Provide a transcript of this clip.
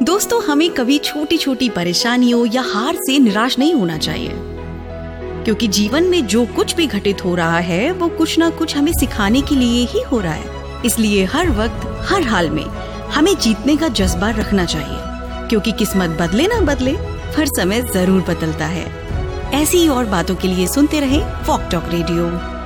दोस्तों, हमें कभी छोटी छोटी परेशानियों या हार से निराश नहीं होना चाहिए, क्योंकि जीवन में जो कुछ भी घटित हो रहा है वो कुछ ना कुछ हमें सिखाने के लिए ही हो रहा है। इसलिए हर वक्त हर हाल में हमें जीतने का जज्बा रखना चाहिए, क्योंकि किस्मत बदले ना बदले पर समय जरूर बदलता है। ऐसी ही और बातों के लिए सुनते रहें वॉक टॉक रेडियो।